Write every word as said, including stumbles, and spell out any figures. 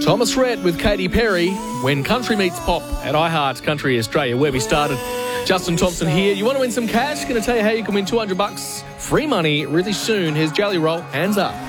Thomas Rhett with Katy Perry, When Country Meets Pop at iHeart Country Australia, where we started. Justin Thompson here. You want to win some cash? Going to tell you how you can win two hundred bucks free money really soon. Here's Jelly Roll, Hands Up.